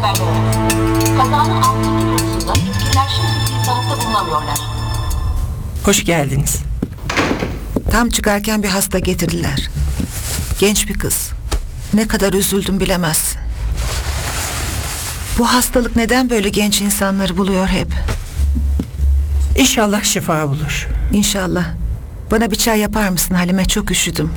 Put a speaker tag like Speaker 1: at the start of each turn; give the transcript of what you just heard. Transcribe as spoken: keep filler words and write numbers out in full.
Speaker 1: haberler alın. Kazanın altı konusunda yetkililer şimdi bir izahatta bulunamıyorlar.
Speaker 2: Hoş geldiniz.
Speaker 3: Tam çıkarken bir hasta getirdiler. Genç bir kız. Ne kadar üzüldüm bilemezsin. Bu hastalık neden böyle genç insanları buluyor hep?
Speaker 2: İnşallah şifa bulur.
Speaker 3: İnşallah. Bana bir çay yapar mısın Halime? Çok üşüdüm.